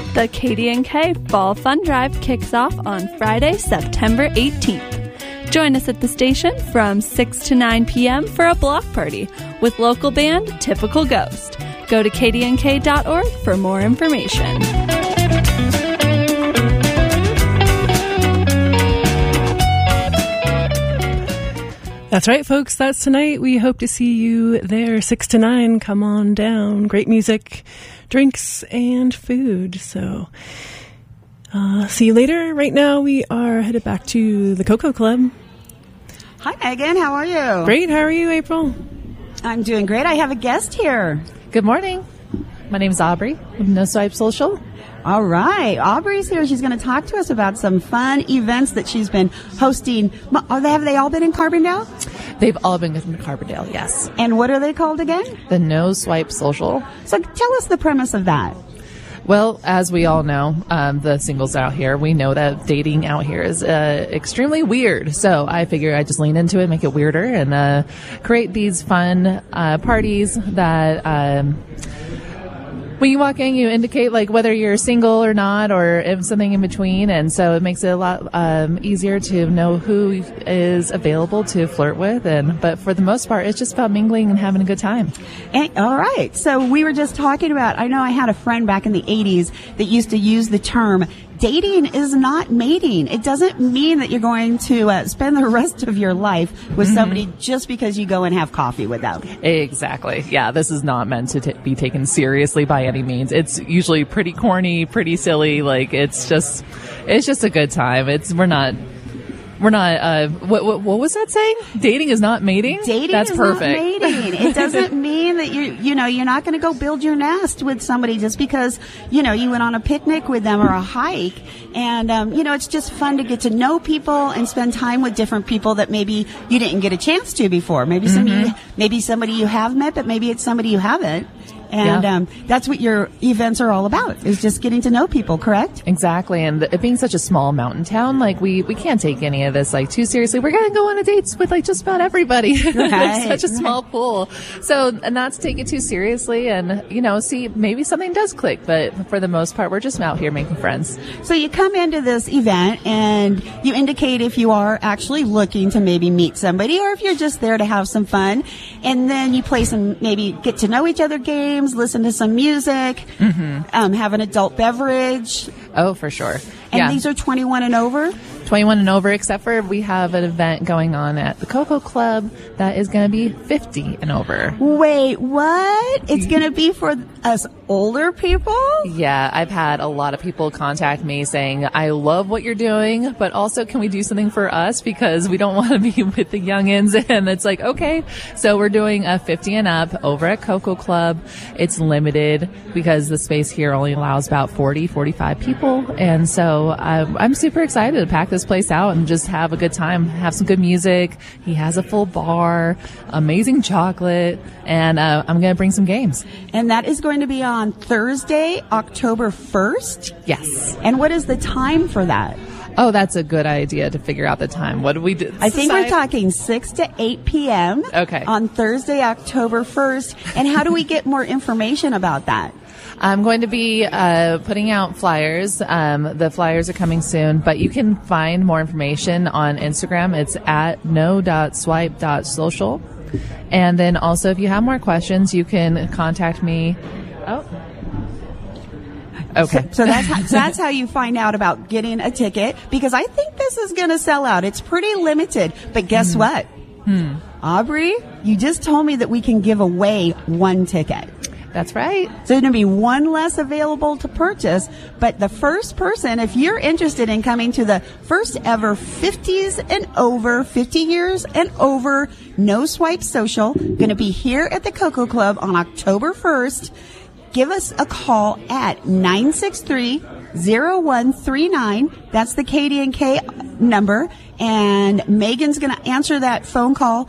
The KD&K Fall Fun Drive kicks off on Friday, September 18th. Join us at the station from 6 to 9 p.m. for a block party with local band Typical Ghost. Go to kdnk.org for more information. That's right, folks. That's tonight. We hope to see you there 6 to 9. Come on down. Great music, drinks, and food. So, see you later. Right now, we are headed back to the Cocoa Club. Hi, Megan. How are you? Great. How are you, April? I'm doing great. I have a guest here. Good morning. My name is Aubrey of No Swipe Social. All right. Aubrey's here. She's going to talk to us about some fun events that she's been hosting. Have they all been in Carbondale? They've all been in Carbondale, yes. And what are they called again? The No Swipe Social. So tell us the premise of that. Well, as we all know, the singles out here, we know that dating out here is extremely weird. So I figure I just lean into it, make it weirder, and create these fun parties that when you walk in, you indicate like whether you're single or not, or if something in between, and so it makes it a lot easier to know who is available to flirt with. But for the most part, it's just about mingling and having a good time. All right. So we were just talking about. I know I had a friend back in the '80s that used to use the term dating is not mating. It doesn't mean that you're going to spend the rest of your life with somebody just because you go and have coffee with them. Exactly. Yeah, this is not meant to be taken seriously by any means. It's usually pretty corny, pretty silly. Like it's just a good time. We're not, what was that saying? Dating is not mating? That's perfect. Not mating. It doesn't mean that you're not going to go build your nest with somebody just because, you went on a picnic with them or a hike. And, it's just fun to get to know people and spend time with different people that maybe you didn't get a chance to before. Maybe somebody you have met, but maybe it's somebody you haven't. And that's what your events are all about, is just getting to know people, correct? Exactly. And it being such a small mountain town, like we can't take any of this like too seriously. We're going to go on a dates with like just about everybody. Right. It's such a small pool. So, and not to take it too seriously and, see, maybe something does click. But for the most part, we're just out here making friends. So you come into this event and you indicate if you are actually looking to maybe meet somebody or if you're just there to have some fun. And then you play some maybe get to know each other games. Listen to some music, have an adult beverage. Oh, for sure. And these are 21 and over? 21 and over, except for we have an event going on at the Cocoa Club that is going to be 50 and over. Wait, what? It's going to be for us older people? Yeah, I've had a lot of people contact me saying, I love what you're doing, but also can we do something for us because we don't want to be with the youngins? And it's like, okay. So we're doing a 50 and up over at Cocoa Club. It's limited because the space here only allows about 45 people. And so I'm super excited to pack this place out and just have a good time, have some good music. He has a full bar, amazing chocolate, and I'm going to bring some games. And that is going to be on Thursday, October 1st? Yes. And what is the time for that? Oh, that's a good idea to figure out the time. What do we do? I think we're talking 6 to 8 p.m. Okay. On Thursday, October 1st. And how do we get more information about that? I'm going to be putting out flyers. The flyers are coming soon, but you can find more information on Instagram. It's at no.swipe.social. And then also, if you have more questions, you can contact me. Oh. Okay. So that's how you find out about getting a ticket, because I think this is going to sell out. It's pretty limited. But guess what? Aubrey, you just told me that we can give away one ticket. That's right. So there's going to be one less available to purchase. But the first person, if you're interested in coming to the first ever 50s and over, 50 years and over, No Swipe Social, going to be here at the Cocoa Club on October 1st. Give us a call at 963-0139. That's the KD&K number. And Megan's going to answer that phone call,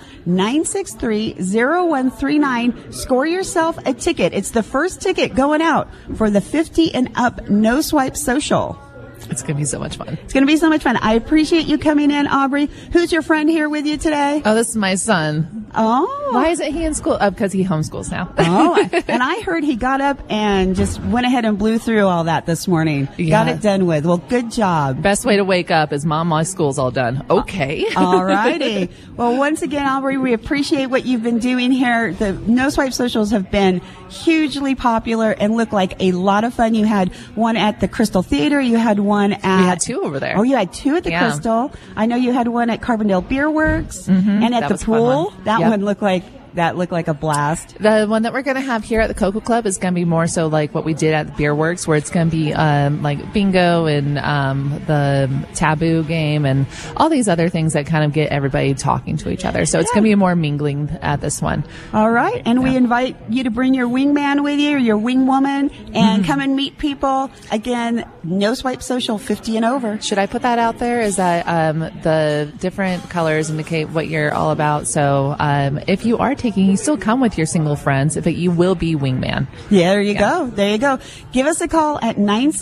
963-0139. Score yourself a ticket. It's the first ticket going out for the 50 and up No Swipe Social. It's going to be so much fun. It's going to be so much fun. I appreciate you coming in, Aubrey. Who's your friend here with you today? Oh, this is my son. Oh. Why isn't he in school? Because he homeschools now. Oh, and I heard he got up and just went ahead and blew through all that this morning. Yeah. Got it done with. Well, good job. Best way to wake up is, Mom, my school's all done. Okay. All righty. Well, once again, Aubrey, we appreciate what you've been doing here. The No Swipe Socials have been hugely popular and look like a lot of fun. You had one at the Crystal Theater. You had one at... We had two over there. Oh, you had two at the Crystal. I know you had one at Carbondale Beer Works and at the pool. That one looked like a blast. The one that we're going to have here at the Cocoa Club is going to be more so like what we did at the Beer Works, where it's going to be like bingo and the taboo game and all these other things that kind of get everybody talking to each other. So it's going to be more mingling at this one. All right. And we invite you to bring your wingman with you or your wingwoman and come and meet people. Again, No Swipe Social 50 and over. Should I put that out there? Is that the different colors indicate what you're all about? So if you are taking, you still come with your single friends, but you will be wingman. Yeah, there you go. There you go. Give us a call at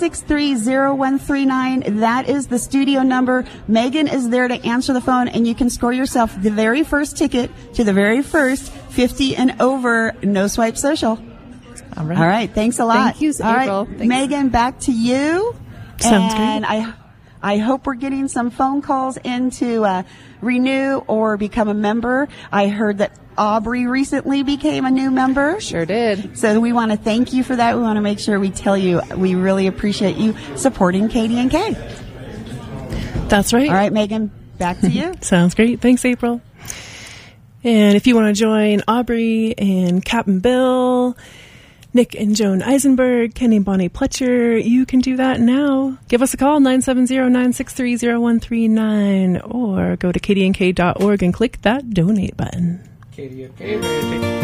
963-0139. That is the studio number. Megan is there to answer the phone, and you can score yourself the very first ticket to the very first 50 and over No Swipe Social. All right. All right. Thanks a lot. Thank you, April. All right. Thanks. Megan, back to you. Sounds and great. I hope we're getting some phone calls in to renew or become a member. I heard that Aubrey recently became a new member. Sure did. So we want to thank you for that. We want to make sure we tell you we really appreciate you supporting KDNK. That's right. All right, Megan, back to you. Sounds great. Thanks, April. And if you want to join Aubrey and Captain Bill, Nick and Joan Eisenberg, Kenny and Bonnie Pletcher, you can do that now. Give us a call, 970-963-0139, or go to kdnk.org and click that donate button. KDNK.